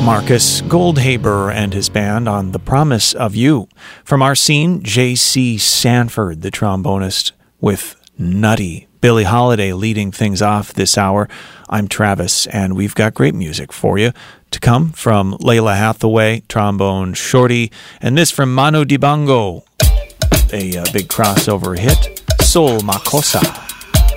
Marcus Goldhaber and his band on The Promise of You. From our scene, J.C. Sanford, the trombonist, with Nutty. Billie Holiday leading things off this hour. I'm Travis, and we've got great music for you to come from Layla Hathaway, trombone shorty, and this from Manu Dibango, a big crossover hit, Sol Makossa.